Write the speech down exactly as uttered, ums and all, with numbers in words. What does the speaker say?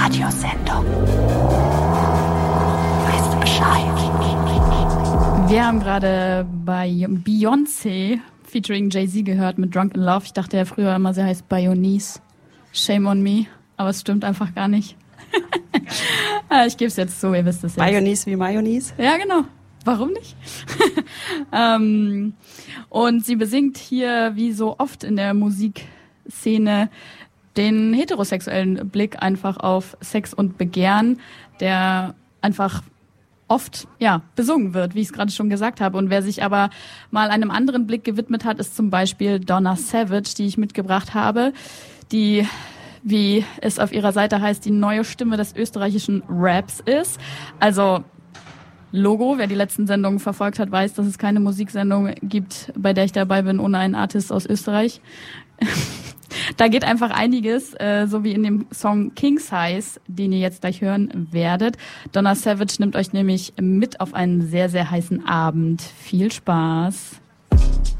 Radiosendung. Weißt du Bescheid? Wir haben gerade bei Beyoncé featuring Jay-Z gehört mit Drunk in Love. Ich dachte ja früher immer, sie heißt Bayonese. Shame on me. Aber es stimmt einfach gar nicht. Ich gebe es jetzt zu, ihr wisst es jetzt. Mayonnaise wie Mayonnaise? Ja, genau. Warum nicht? ähm, und sie besingt hier, wie so oft in der Musikszene, den heterosexuellen Blick einfach auf Sex und Begehren, der einfach oft ja besungen wird, wie ich es gerade schon gesagt habe. Und wer sich aber mal einem anderen Blick gewidmet hat, ist zum Beispiel Donna Savage, die ich mitgebracht habe, die, wie es auf ihrer Seite heißt, die neue Stimme des österreichischen Raps ist. Also Logo, wer die letzten Sendungen verfolgt hat, weiß, dass es keine Musiksendung gibt, bei der ich dabei bin, ohne einen Artist aus Österreich. Da geht einfach einiges, äh, so wie in dem Song King Size, den ihr jetzt gleich hören werdet. Donna Savage nimmt euch nämlich mit auf einen sehr, sehr heißen Abend. Viel Spaß!